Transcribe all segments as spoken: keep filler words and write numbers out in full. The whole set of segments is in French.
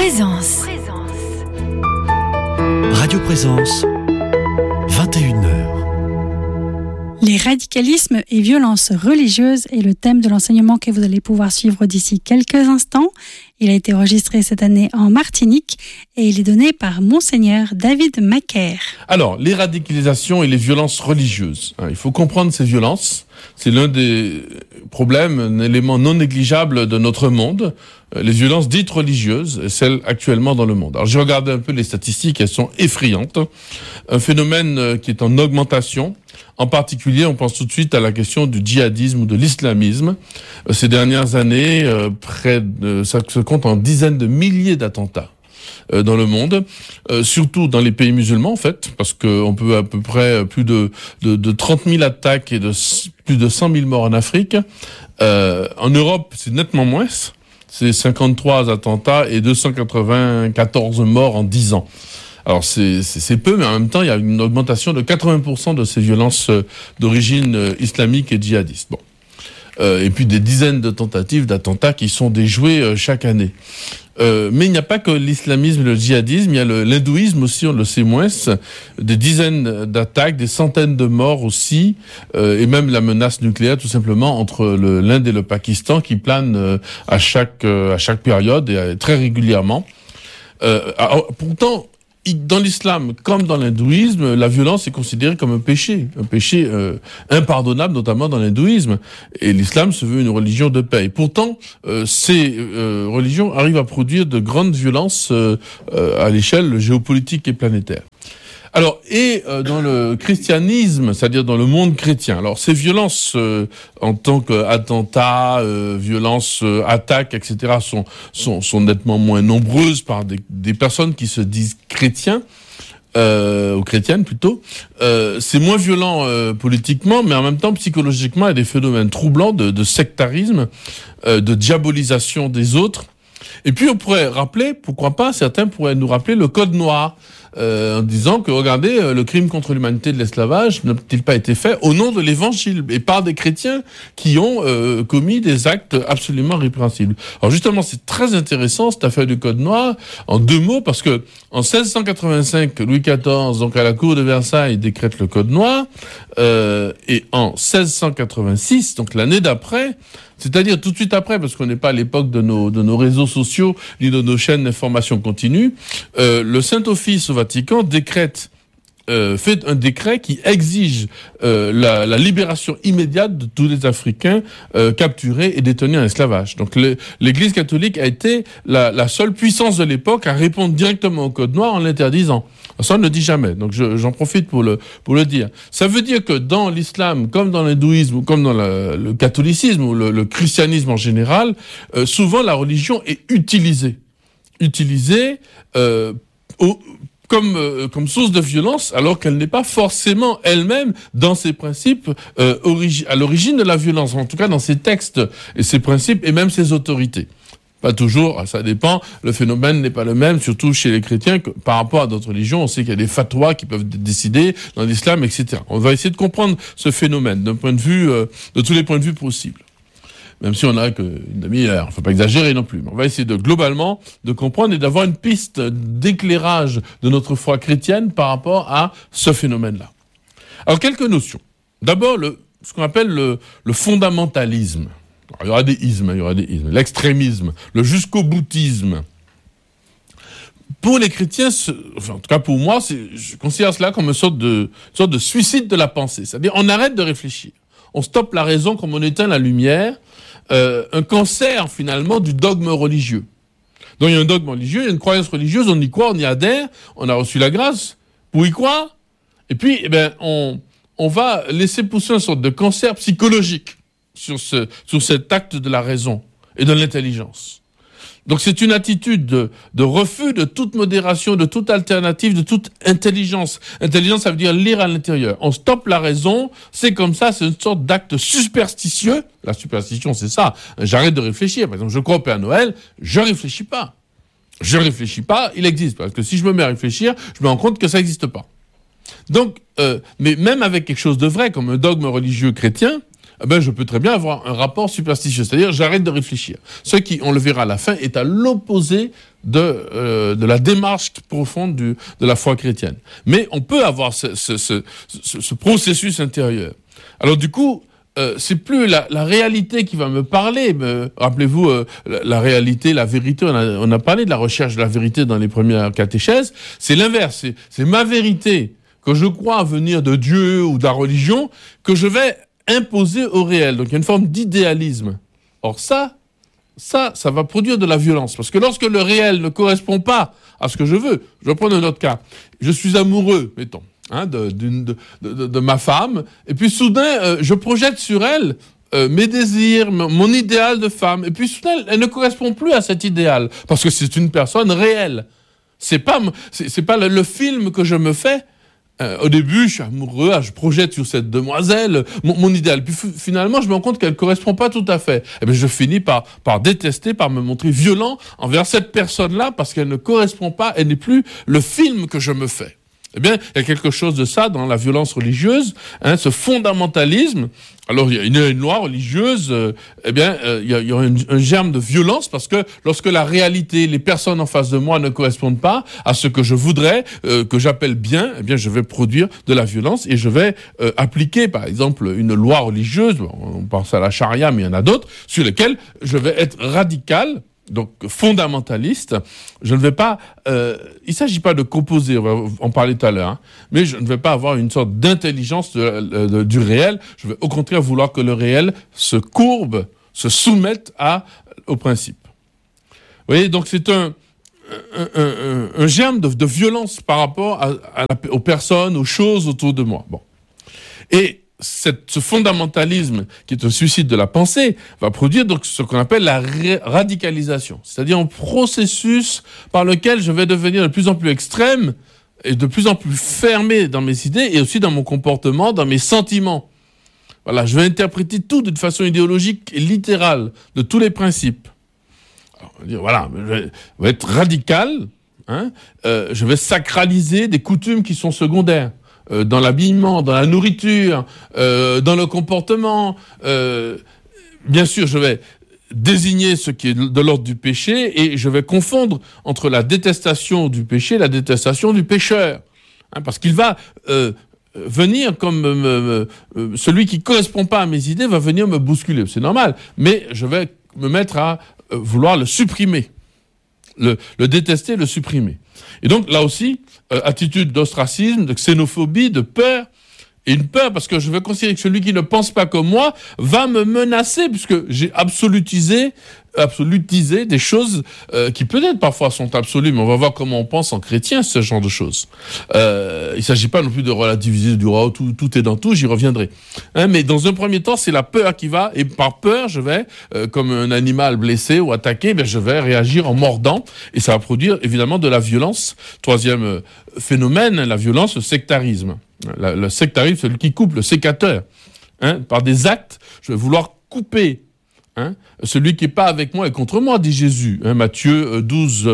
Présence. Radio Présence, vingt et une heures. Les radicalismes et violences religieuses est le thème de l'enseignement que vous allez pouvoir suivre d'ici quelques instants. Il a été enregistré cette année en Martinique et il est donné par Monseigneur David Macaire. Alors, les radicalisations et les violences religieuses. Il faut comprendre ces violences. C'est l'un des problèmes, un élément non négligeable de notre monde. Les violences dites religieuses, celles actuellement dans le monde. Alors, j'ai regardé un peu les statistiques, elles sont effrayantes. Un phénomène qui est en augmentation. En particulier, on pense tout de suite à la question du djihadisme ou de l'islamisme. Ces dernières années, euh, près de, ça se compte en dizaines de milliers d'attentats euh, dans le monde, euh, surtout dans les pays musulmans en fait, parce qu'on peut à peu près plus de, de, de trente mille attaques et de plus de cent mille morts en Afrique. Euh, en Europe, c'est nettement moins. C'est cinquante-trois attentats et deux cent quatre-vingt-quatorze morts en dix ans. Alors c'est, c'est, c'est peu, mais en même temps, il y a une augmentation de quatre-vingts pour cent de ces violences euh, d'origine euh, islamique et djihadiste. Bon. Euh, et puis des dizaines de tentatives d'attentats qui sont déjouées euh, chaque année. Euh, mais il n'y a pas que l'islamisme et le djihadisme, il y a le, l'hindouisme aussi, on le sait moins, des dizaines d'attaques, des centaines de morts aussi, euh, et même la menace nucléaire tout simplement entre le, l'Inde et le Pakistan qui plane euh, à chaque euh, à chaque période et euh, très régulièrement. Euh, alors, pourtant, dans l'islam comme dans l'hindouisme, la violence est considérée comme un péché, un péché euh, impardonnable, notamment dans l'hindouisme. Et l'islam se veut une religion de paix. Et pourtant, euh, ces euh, religions arrivent à produire de grandes violences euh, euh, à l'échelle géopolitique et planétaire. Alors, et euh, dans le christianisme, c'est-à-dire dans le monde chrétien, alors ces violences euh, en tant qu'attentats, euh, violences, euh, attaques, et cetera, sont, sont, sont nettement moins nombreuses par des, des personnes qui se disent chrétiens, euh, ou chrétiennes plutôt. Euh, c'est moins violent euh, politiquement, mais en même temps psychologiquement, il y a des phénomènes troublants de, de sectarisme, euh, de diabolisation des autres. Et puis on pourrait rappeler, pourquoi pas, certains pourraient nous rappeler le code noir, euh, en disant que, regardez, euh, le crime contre l'humanité de l'esclavage n'a-t-il pas été fait au nom de l'évangile et par des chrétiens qui ont euh, commis des actes absolument répréhensibles. Alors justement, c'est très intéressant cette affaire du code noir, en deux mots, parce que en seize cent quatre-vingt-cinq, Louis quatorze, donc à la cour de Versailles, décrète le code noir, euh, et en seize cent quatre-vingt-six, donc l'année d'après, c'est-à-dire tout de suite après, parce qu'on n'est pas à l'époque de nos, de nos réseaux sociaux, ni de nos chaînes d'information continue, euh, le Saint-Office au Vatican décrète, euh, fait un décret qui exige euh, la, la libération immédiate de tous les Africains euh, capturés et détenus en esclavage. Donc le, l'Église catholique a été la, la seule puissance de l'époque à répondre directement au Code noir en l'interdisant. Ça, on ne le dit jamais, donc je, j'en profite pour le, pour le dire. Ça veut dire que dans l'islam, comme dans l'hindouisme, ou comme dans le, le catholicisme, ou le, le christianisme en général, euh, souvent la religion est utilisée. Utilisée euh, au, comme, euh, comme source de violence, alors qu'elle n'est pas forcément elle-même, dans ses principes, euh, origi- à l'origine de la violence, en tout cas dans ses textes et ses principes, et même ses autorités. Pas toujours, ça dépend. Le phénomène n'est pas le même, surtout chez les chrétiens, que par rapport à d'autres religions. On sait qu'il y a des fatwas qui peuvent décider dans l'islam, et cetera. On va essayer de comprendre ce phénomène d'un point de vue, euh, de tous les points de vue possibles. Même si on n'a qu'une demi-heure, il ne faut pas exagérer non plus. Mais on va essayer de globalement de comprendre et d'avoir une piste d'éclairage de notre foi chrétienne par rapport à ce phénomène-là. Alors quelques notions. D'abord, le, ce qu'on appelle le, le fondamentalisme. Alors, il y aura des ismes, il y aura des ismes. L'extrémisme, le jusqu'au-boutisme. Pour les chrétiens, enfin, en tout cas pour moi, c'est, je considère cela comme une sorte de, une sorte de suicide de la pensée. C'est-à-dire, on arrête de réfléchir. On stoppe la raison comme on éteint la lumière. Euh, un cancer, finalement, du dogme religieux. Donc, il y a un dogme religieux, il y a une croyance religieuse, on y croit, on y adhère, on a reçu la grâce pour y croire. Et puis, eh ben, on, on va laisser pousser une sorte de cancer psychologique sur ce, sur cet acte de la raison et de l'intelligence. Donc c'est une attitude de, de refus de toute modération, de toute alternative, de toute intelligence. Intelligence, ça veut dire lire à l'intérieur. On stoppe la raison, c'est comme ça, c'est une sorte d'acte superstitieux. La superstition, c'est ça. J'arrête de réfléchir. Par exemple, je crois au Père Noël, je réfléchis pas. Je réfléchis pas, il existe. Parce que si je me mets à réfléchir, je me rends compte que ça n'existe pas. Donc, euh, mais même avec quelque chose de vrai, comme un dogme religieux chrétien, eh ben, je peux très bien avoir un rapport superstitieux. C'est-à-dire, j'arrête de réfléchir. Ce qui, on le verra à la fin, est à l'opposé de, euh, de la démarche profonde du, de la foi chrétienne. Mais on peut avoir ce, ce, ce, ce, ce processus intérieur. Alors du coup, euh, c'est plus la, la réalité qui va me parler. Me, rappelez-vous, euh, la, la réalité, la vérité, on a, on a parlé de la recherche de la vérité dans les premières catéchèses. C'est l'inverse, c'est, c'est ma vérité que je crois venir de Dieu ou de la religion, que je vais imposer au réel. Donc il y a une forme d'idéalisme. Or ça, ça, ça va produire de la violence. Parce que lorsque le réel ne correspond pas à ce que je veux, je vais prendre un autre cas. Je suis amoureux, mettons, hein, de, de, de, de, de ma femme, et puis soudain, euh, je projette sur elle euh, mes désirs, mon idéal de femme, et puis soudain, elle, elle ne correspond plus à cet idéal, parce que c'est une personne réelle. C'est pas, c'est, c'est pas le, le film que je me fais. Euh, au début, je suis amoureux, je projette sur cette demoiselle mon, mon idéal. Puis f- finalement, je me rends compte qu'elle ne correspond pas tout à fait. Et bien, je finis par, par détester, par me montrer violent envers cette personne-là parce qu'elle ne correspond pas, elle n'est plus le film que je me fais. Eh bien, il y a quelque chose de ça dans la violence religieuse, hein, ce fondamentalisme. Alors, il y a une, une loi religieuse, euh, eh bien, euh, il y a, il y a un, un germe de violence parce que lorsque la réalité, les personnes en face de moi ne correspondent pas à ce que je voudrais, euh, que j'appelle bien, eh bien, je vais produire de la violence et je vais euh, appliquer, par exemple, une loi religieuse, on pense à la charia, mais il y en a d'autres, sur lesquelles je vais être radical. Donc fondamentaliste, je ne vais pas, euh, il ne s'agit pas de composer, on va en parler tout à l'heure, hein, mais je ne vais pas avoir une sorte d'intelligence de, de, de, du réel, je vais au contraire vouloir que le réel se courbe, se soumette à, au principe. Vous voyez, donc c'est un, un, un, un, un germe de, de violence par rapport à, à la, aux personnes, aux choses autour de moi. Bon. Et Cette, ce fondamentalisme, qui est un suicide de la pensée, va produire donc ce qu'on appelle la ré- radicalisation, c'est-à-dire un processus par lequel je vais devenir de plus en plus extrême et de plus en plus fermé dans mes idées et aussi dans mon comportement, dans mes sentiments. Voilà, je vais interpréter tout d'une façon idéologique et littérale, de tous les principes. Alors, on va dire, voilà, je vais, je vais être radical, hein, euh, je vais sacraliser des coutumes qui sont secondaires. Euh, dans l'habillement, dans la nourriture, euh, dans le comportement. Euh, bien sûr, je vais désigner ce qui est de l'ordre du péché et je vais confondre entre la détestation du péché et la détestation du pécheur. Hein, parce qu'il va euh, venir comme euh, euh, celui qui ne correspond pas à mes idées va venir me bousculer. C'est normal, mais je vais me mettre à euh, vouloir le supprimer. Le, le détester, le supprimer. Et donc, là aussi, euh, attitude d'ostracisme, de xénophobie, de peur, et une peur parce que je vais considérer que celui qui ne pense pas comme moi va me menacer puisque j'ai absolutisé, absolutisé des choses euh, qui peut-être parfois sont absolues, mais on va voir comment on pense en chrétien, ce genre de choses. Euh, il ne s'agit pas non plus de relativiser, du oh, tout, tout est dans tout, j'y reviendrai. Hein, mais dans un premier temps, c'est la peur qui va, et par peur, je vais, euh, comme un animal blessé ou attaqué, ben, je vais réagir en mordant, et ça va produire évidemment de la violence. Troisième euh, phénomène, la violence, le sectarisme. La, le sectarisme, c'est celui qui coupe, le sécateur. Hein, par des actes, je vais vouloir couper. Hein, celui qui n'est pas avec moi est contre moi, dit Jésus. Hein, Matthieu douze,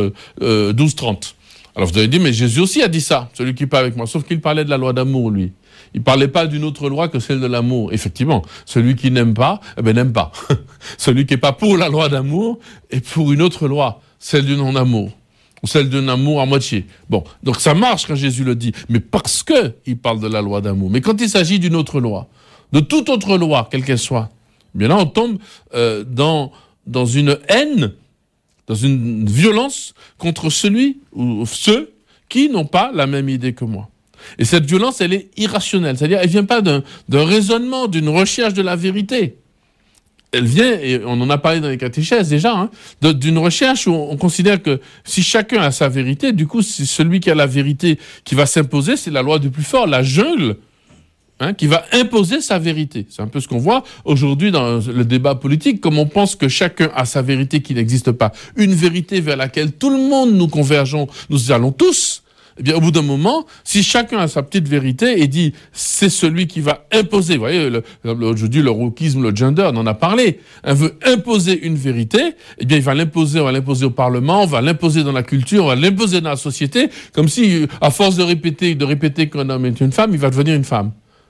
trente. Alors vous allez dire, mais Jésus aussi a dit ça, celui qui n'est pas avec moi. Sauf qu'il parlait de la loi d'amour, lui. Il ne parlait pas d'une autre loi que celle de l'amour. Effectivement, celui qui n'aime pas, eh ben, n'aime pas. Celui qui n'est pas pour la loi d'amour est pour une autre loi, celle du non-amour. Ou celle d'un amour à moitié. Bon, donc ça marche quand Jésus le dit, mais parce qu'il parle de la loi d'amour. Mais quand il s'agit d'une autre loi, de toute autre loi, quelle qu'elle soit, bien là on tombe euh, dans, dans une haine, dans une violence contre celui ou ceux qui n'ont pas la même idée que moi. Et cette violence, elle est irrationnelle, c'est-à-dire elle ne vient pas d'un, d'un raisonnement, d'une recherche de la vérité. Elle vient, et on en a parlé dans les catéchèses déjà, hein, de, d'une recherche où on, on considère que si chacun a sa vérité, du coup, c'est celui qui a la vérité qui va s'imposer, c'est la loi du plus fort, la jungle, hein, qui va imposer sa vérité. C'est un peu ce qu'on voit aujourd'hui dans le débat politique, comme on pense que chacun a sa vérité qui n'existe pas. Une vérité vers laquelle tout le monde nous convergeons, nous allons tous. Eh bien, au bout d'un moment, si chacun a sa petite vérité et dit c'est celui qui va imposer, vous voyez, le, le, je dis le wokisme, le gender, on en a parlé, on veut imposer une vérité, eh bien, il va l'imposer, on va l'imposer au Parlement, on va l'imposer dans la culture, on va l'imposer dans la société, comme si, à force de répéter, de répéter qu'un homme est une femme, il va devenir une femme.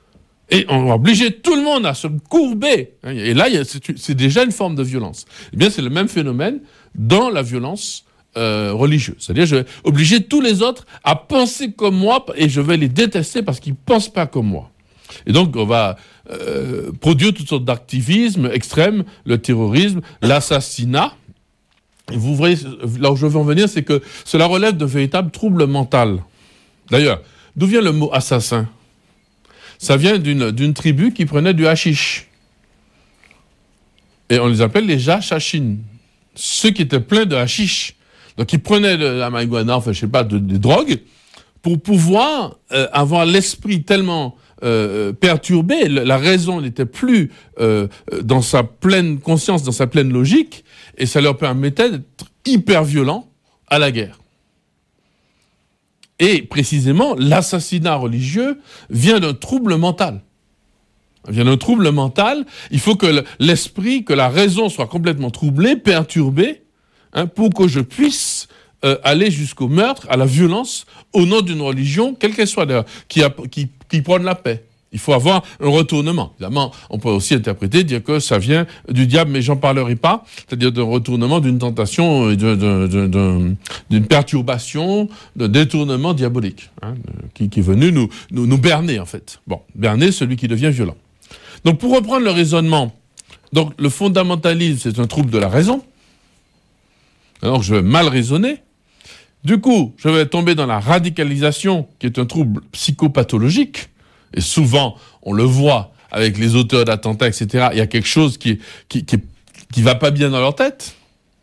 Et on va obliger tout le monde à se courber. Et là, c'est, c'est déjà une forme de violence. Eh bien, c'est le même phénomène dans la violence euh, religieuse. C'est-à-dire, je vais obliger tous les autres à penser comme moi et je vais les détester parce qu'ils ne pensent pas comme moi. Et donc, on va euh, produire toutes sortes d'activismes extrêmes, le terrorisme, l'assassinat. Et vous voyez, là où je veux en venir, c'est que cela relève de véritables troubles mentaux. D'ailleurs, d'où vient le mot assassin ? Ça vient d'une, d'une tribu qui prenait du hashish. Et on les appelle les Jachachines. Ceux qui étaient pleins de hashish. Donc, ils prenaient de la marijuana, enfin, je sais pas, de, des drogues, pour pouvoir euh, avoir l'esprit tellement euh, perturbé, la raison n'était plus euh, dans sa pleine conscience, dans sa pleine logique, et ça leur permettait d'être hyper violents à la guerre. Et précisément, l'assassinat religieux vient d'un trouble mental. Il vient d'un trouble mental. Il faut que l'esprit, que la raison soit complètement troublée, perturbée, hein, pour que je puisse euh, aller jusqu'au meurtre, à la violence, au nom d'une religion, quelle qu'elle soit d'ailleurs, qui, a, qui, qui prône la paix. Il faut avoir un retournement. Évidemment, on peut aussi interpréter, dire que ça vient du diable, mais j'en parlerai pas. C'est-à-dire d'un retournement, d'une tentation, de, de, de, de, d'une perturbation, d'un détournement diabolique, hein, qui, qui est venu nous, nous, nous berner, en fait. Bon, berner celui qui devient violent. Donc, pour reprendre le raisonnement, donc le fondamentalisme, c'est un trouble de la raison. Alors, je vais mal raisonner. Du coup, je vais tomber dans la radicalisation, qui est un trouble psychopathologique. Et souvent, on le voit avec les auteurs d'attentats, et cetera. Il y a quelque chose qui qui qui, qui va pas bien dans leur tête.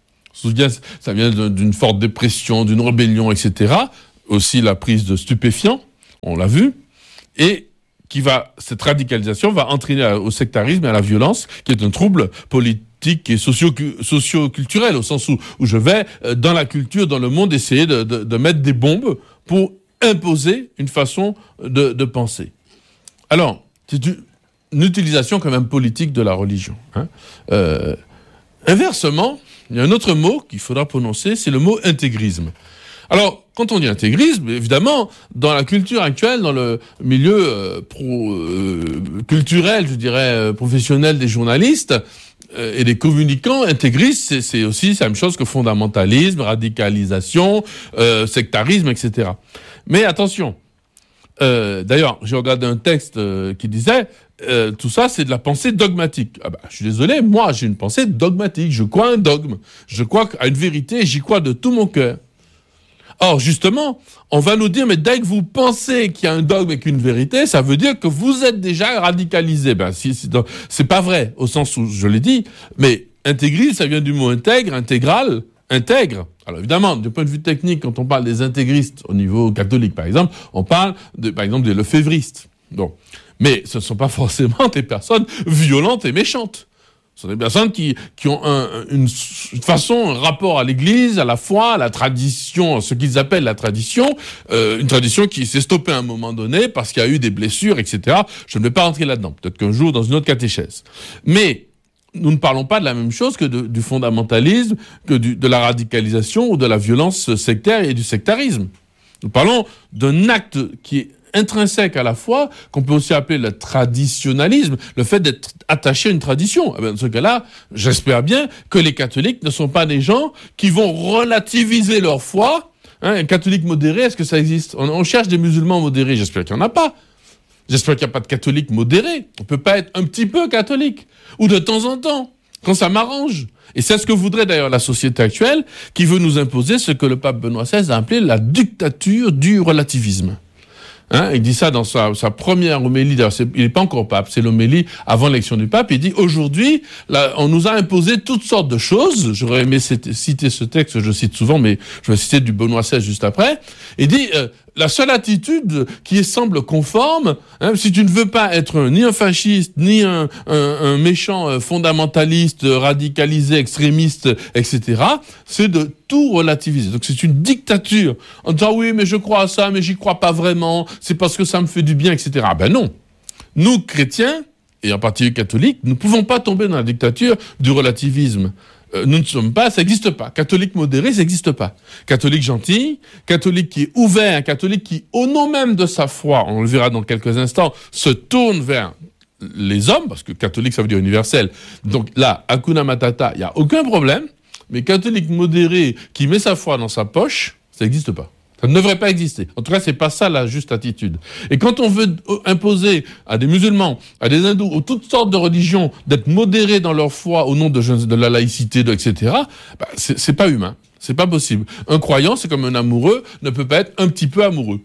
Ça vient d'une forte dépression, d'une rébellion, et cetera. Aussi la prise de stupéfiants, on l'a vu, et qui va cette radicalisation va entraîner au sectarisme et à la violence, qui est un trouble politique et socio socio-culturel, au sens où où je vais dans la culture, dans le monde, essayer de de, de mettre des bombes pour imposer une façon de, de penser. Alors, c'est une, une utilisation quand même politique de la religion. Hein. Euh, inversement, il y a un autre mot qu'il faudra prononcer, c'est le mot intégrisme. Alors, quand on dit intégrisme, évidemment, dans la culture actuelle, dans le milieu euh, pro, euh, culturel, je dirais, euh, professionnel des journalistes euh, et des communicants, intégrisme, c'est, c'est aussi la même chose que fondamentalisme, radicalisation, euh, sectarisme, et cetera. Mais attention, Euh, d'ailleurs, j'ai regardé un texte euh, qui disait euh, tout ça, c'est de la pensée dogmatique. Ah bah, je suis désolé, moi, j'ai une pensée dogmatique. Je crois à un dogme. Je crois à une vérité et j'y crois de tout mon cœur. Or, justement, on va nous dire, mais dès que vous pensez qu'il y a un dogme et qu'une vérité, ça veut dire que vous êtes déjà radicalisé. Ben, si, si, c'est pas vrai, au sens où je l'ai dit, mais intégrisme, ça vient du mot intègre, intégral, intègre. Alors évidemment, du point de vue technique, quand on parle des intégristes au niveau catholique, par exemple, on parle, de, par exemple, des lefévristes. Bon. Mais ce ne sont pas forcément des personnes violentes et méchantes. Ce sont des personnes qui, qui ont un, une façon, un rapport à l'Église, à la foi, à la tradition, ce qu'ils appellent la tradition, euh, une tradition qui s'est stoppée à un moment donné parce qu'il y a eu des blessures, et cetera. Je ne vais pas rentrer là-dedans. Peut-être qu'un jour, dans une autre catéchèse. Mais nous ne parlons pas de la même chose que de, du fondamentalisme, que du, de la radicalisation ou de la violence sectaire et du sectarisme. Nous parlons d'un acte qui est intrinsèque à la foi, qu'on peut aussi appeler le traditionnalisme, le fait d'être attaché à une tradition. Eh bien, dans ce cas-là, j'espère bien que les catholiques ne sont pas des gens qui vont relativiser leur foi. Hein, un catholique modéré, est-ce que ça existe ? on, on cherche des musulmans modérés, j'espère qu'il n'y en a pas. J'espère qu'il n'y a pas de catholiques modérés. On ne peut pas être un petit peu catholique. Ou de temps en temps, quand ça m'arrange. Et c'est ce que voudrait d'ailleurs la société actuelle, qui veut nous imposer ce que le pape Benoît seize a appelé la dictature du relativisme. Hein, il dit ça dans sa, sa première homélie, d'ailleurs c'est, il n'est pas encore pape, c'est l'homélie avant l'élection du pape, il dit aujourd'hui, là, on nous a imposé toutes sortes de choses, j'aurais aimé citer ce texte, je cite souvent, mais je vais citer du Benoît seize juste après, il dit, euh, la seule attitude qui semble conforme, hein, si tu ne veux pas être un, ni un fasciste, ni un, un, un méchant euh, fondamentaliste, radicalisé, extrémiste, et cetera, c'est de tout relativiser. Donc c'est une dictature. En disant oui, mais je crois à ça, mais j'y crois pas vraiment, c'est parce que ça me fait du bien, et cetera. Ben non. Nous, chrétiens, et en particulier catholiques, nous ne pouvons pas tomber dans la dictature du relativisme. euh, nous ne sommes pas, ça n'existe pas. Catholique modéré, ça n'existe pas. Catholique gentil, catholique qui est ouvert, catholique qui, au nom même de sa foi, on le verra dans quelques instants, se tourne vers les hommes, parce que catholique, ça veut dire universel. Donc là, Hakuna Matata, il n'y a aucun problème, mais catholique modéré qui met sa foi dans sa poche, ça n'existe pas. Ça ne devrait pas exister. En tout cas, c'est pas ça la juste attitude. Et quand on veut imposer à des musulmans, à des hindous, ou toutes sortes de religions, d'être modérés dans leur foi au nom de, de la laïcité, de, et cetera, bah, c'est, c'est pas humain. C'est pas possible. Un croyant, c'est comme un amoureux, ne peut pas être un petit peu amoureux.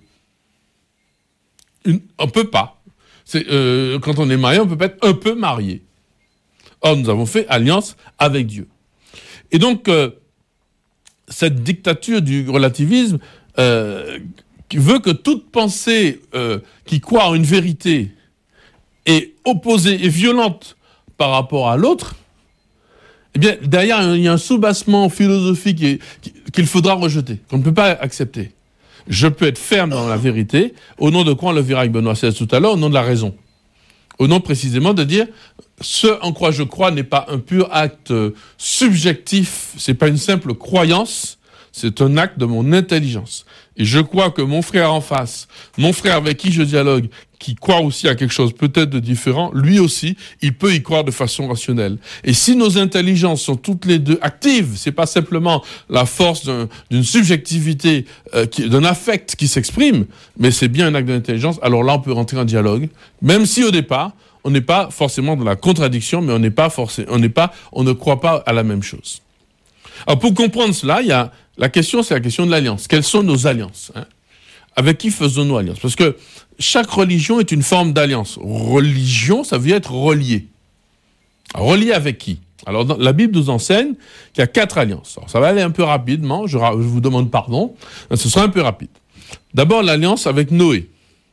Une, on peut pas. C'est, euh, quand on est marié, on peut pas être un peu marié. Or, nous avons fait alliance avec Dieu. Et donc, euh, cette dictature du relativisme, Euh, qui veut que toute pensée euh, qui croit en une vérité est opposée et violente par rapport à l'autre, eh bien, derrière, il y a un soubassement philosophique et, qu'il faudra rejeter, qu'on ne peut pas accepter. Je peux être ferme dans la vérité, au nom de quoi on le verra avec Benoît seize tout à l'heure, au nom de la raison. Au nom précisément de dire, ce en quoi je crois n'est pas un pur acte subjectif, c'est pas une simple croyance, c'est un acte de mon intelligence. Et je crois que mon frère en face, mon frère avec qui je dialogue, qui croit aussi à quelque chose peut-être de différent, lui aussi, il peut y croire de façon rationnelle. Et si nos intelligences sont toutes les deux actives, c'est pas simplement la force d'un, d'une subjectivité, euh, qui, d'un affect qui s'exprime, mais c'est bien un acte d'intelligence, alors là on peut rentrer en dialogue, même si au départ, on n'est pas forcément dans la contradiction, mais on n'est pas forcé, on n'est pas, on ne croit pas à la même chose. Alors pour comprendre cela, il y a la question, c'est la question de l'alliance. Quelles sont nos alliances, hein? Avec qui faisons-nous alliance? Parce que chaque religion est une forme d'alliance. Religion, ça veut dire être relié. Relié avec qui? Alors, dans, la Bible nous enseigne qu'il y a quatre alliances. Alors, ça va aller un peu rapidement, je, je vous demande pardon, ce sera un peu rapide. D'abord, l'alliance avec Noé.